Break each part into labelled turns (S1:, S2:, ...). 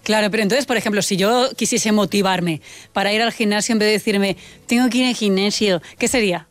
S1: Claro, pero entonces, por ejemplo, si yo quisiese motivarme para ir al gimnasio en vez de decirme, tengo que ir al gimnasio, ¿qué sería?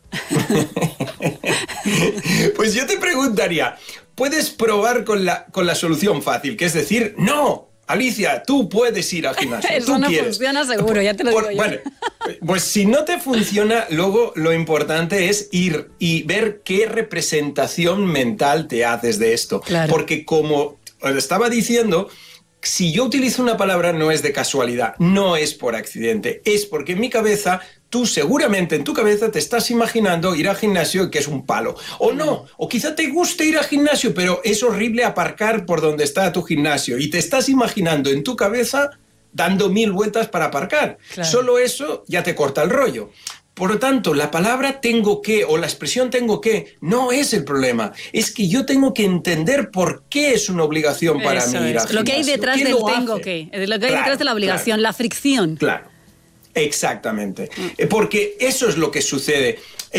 S2: Pues yo te preguntaría, ¿puedes probar con la solución fácil? Que es decir, no, Alicia, tú puedes ir al gimnasio.
S1: Eso no funciona seguro, ya te lo digo yo.
S2: Bueno, pues si no te funciona, luego lo importante es ir y ver qué representación mental te haces de esto.
S1: Claro.
S2: Porque como os estaba diciendo, si yo utilizo una palabra no es de casualidad, no es por accidente, es porque en mi cabeza, tú seguramente en tu cabeza te estás imaginando ir al gimnasio que es un palo. O no, o quizá te guste ir al gimnasio, pero es horrible aparcar por donde está tu gimnasio y te estás imaginando en tu cabeza dando 1000 vueltas para aparcar.
S1: Claro.
S2: Solo eso ya te corta el rollo. Por lo tanto, la palabra tengo que o la expresión tengo que no es el problema. Es que yo tengo que entender por qué es una obligación para mí ir al gimnasio.
S1: Lo que hay detrás del tengo que, lo que hay detrás de la obligación, la fricción.
S2: Claro, exactamente. Porque eso es lo que sucede.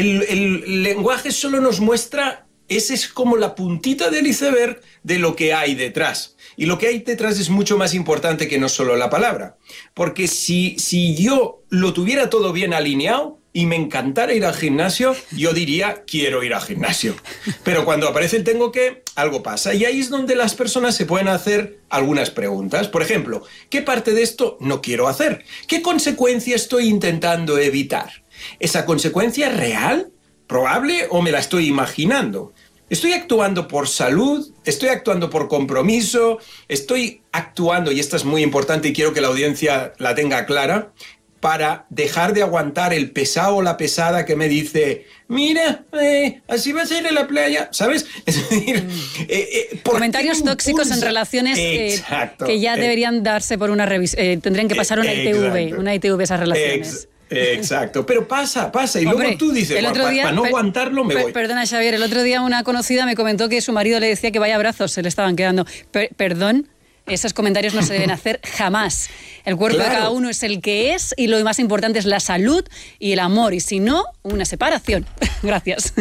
S2: El lenguaje solo nos muestra, ese es como la puntita del iceberg de lo que hay detrás. Y lo que hay detrás es mucho más importante que no solo la palabra. Porque si yo lo tuviera todo bien alineado y me encantara ir al gimnasio, yo diría, quiero ir al gimnasio. Pero cuando aparece el tengo que, algo pasa. Y ahí es donde las personas se pueden hacer algunas preguntas. Por ejemplo, ¿qué parte de esto no quiero hacer? ¿Qué consecuencia estoy intentando evitar? ¿Esa consecuencia es real, probable o me la estoy imaginando? ¿Estoy actuando por salud? ¿Estoy actuando por compromiso? ¿Estoy actuando, y esta es muy importante y quiero que la audiencia la tenga clara, para dejar de aguantar el pesado o la pesada que me dice, mira, así vas a ir a la playa, ¿sabes? Es decir,
S1: comentarios tóxicos en relaciones que ya deberían darse por una revisión, tendrían que pasar una ITV esas relaciones.
S2: Exacto, pero pasa, y hombre, luego tú dices, para no aguantarlo me voy.
S1: Perdona, Xavier, el otro día una conocida me comentó que su marido le decía que vaya brazos se le estaban quedando. Perdón, esos comentarios no se deben hacer jamás. El cuerpo de cada uno es el que es y lo más importante es la salud y el amor, y si no, una separación. Gracias.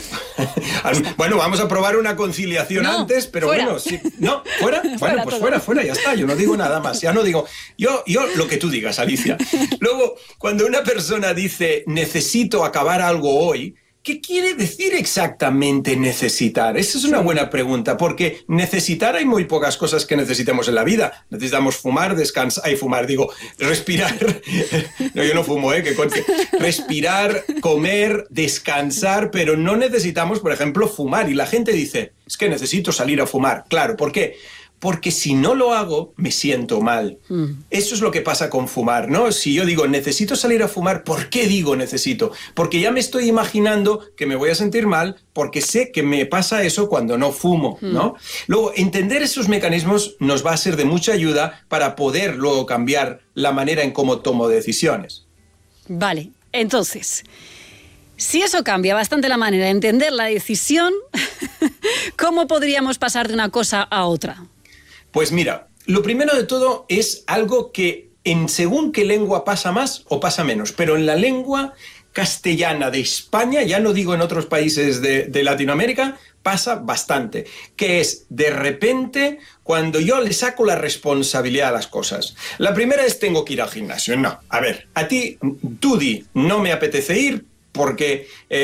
S2: Bueno, vamos a probar una conciliación antes, pero fuera. Bueno, sí. ¿No? ¿Fuera? Bueno, pues fuera, ya está, yo no digo nada más, ya no digo, yo lo que tú digas, Alicia. Luego, cuando una persona dice, necesito acabar algo hoy, ¿qué quiere decir exactamente necesitar? Esa es una buena pregunta, porque necesitar hay muy pocas cosas que necesitemos en la vida. Necesitamos fumar, descansar, respirar. No, yo no fumo, que conste. Respirar, comer, descansar, pero no necesitamos, por ejemplo, fumar. Y la gente dice, es que necesito salir a fumar. Claro, ¿por qué? Porque si no lo hago, me siento mal. Eso es lo que pasa con fumar, ¿no? Si yo digo, necesito salir a fumar, ¿por qué digo necesito? Porque ya me estoy imaginando que me voy a sentir mal porque sé que me pasa eso cuando no fumo, ¿no? Luego, entender esos mecanismos nos va a ser de mucha ayuda para poder luego cambiar la manera en cómo tomo decisiones.
S1: Vale, entonces, si eso cambia bastante la manera de entender la decisión, ¿cómo podríamos pasar de una cosa a otra?
S2: Pues mira, lo primero de todo es algo que en según qué lengua pasa más o pasa menos, pero en la lengua castellana de España, ya no digo en otros países de Latinoamérica, pasa bastante, que es de repente cuando yo le saco la responsabilidad a las cosas. La primera es tengo que ir al gimnasio. No, a ver, tú di, no me apetece ir, porque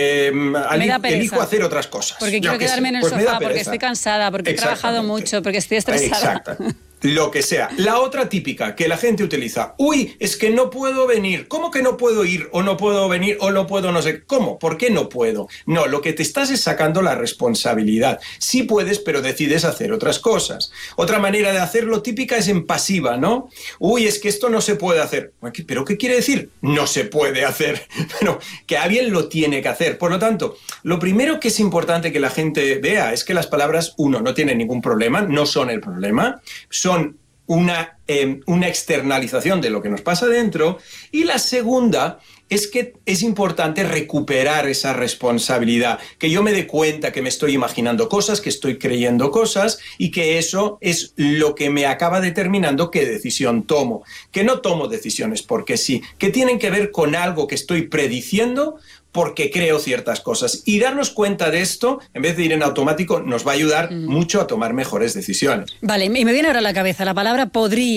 S2: elijo hacer otras cosas.
S1: Porque quiero quedarme en el sofá, porque estoy cansada, porque he trabajado mucho, porque estoy estresada.
S2: Exacto. Lo que sea. La otra típica que la gente utiliza. Uy, es que no puedo venir. ¿Cómo que no puedo ir? O no puedo venir, o no puedo no sé. ¿Cómo? ¿Por qué no puedo? No, lo que te estás es sacando la responsabilidad. Sí puedes, pero decides hacer otras cosas. Otra manera de hacerlo típica es en pasiva, ¿no? Uy, es que esto no se puede hacer. ¿Pero qué quiere decir? No se puede hacer. Bueno, que alguien lo tiene que hacer. Por lo tanto, lo primero que es importante que la gente vea es que las palabras, uno, no tienen ningún problema, no son el problema, son una externalización de lo que nos pasa dentro, y la segunda es que es importante recuperar esa responsabilidad, que yo me dé cuenta que me estoy imaginando cosas, que estoy creyendo cosas y que eso es lo que me acaba determinando qué decisión tomo, que no tomo decisiones porque sí, que tienen que ver con algo que estoy prediciendo porque creo ciertas cosas. Y darnos cuenta de esto, en vez de ir en automático, nos va a ayudar mucho a tomar mejores decisiones.
S1: Vale, y me viene ahora a la cabeza la palabra podría.